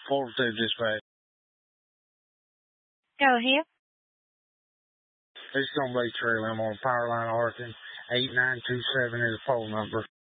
42 dispatch. Go ahead. It's going to be true. I'm on Power Line Arkin. 8927 is the phone number.